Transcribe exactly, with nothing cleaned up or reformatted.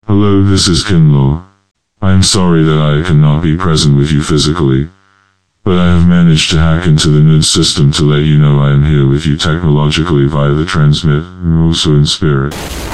Hello, this is Kinlaw. I am sorry that I cannot be present with you physically, but I have managed to hack into the N U D system to let you know I am here with you technologically via the transmit, and also in spirit.